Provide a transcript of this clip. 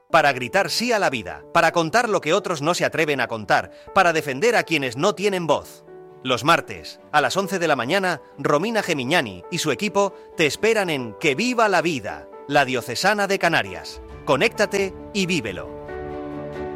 Para gritar sí a la vida, para contar lo que otros no se atreven a contar, para defender a quienes no tienen voz. Los martes, a las 11 de la mañana, Romina Gemignani y su equipo te esperan en Que Viva la Vida, la Diocesana de Canarias. Conéctate y vívelo.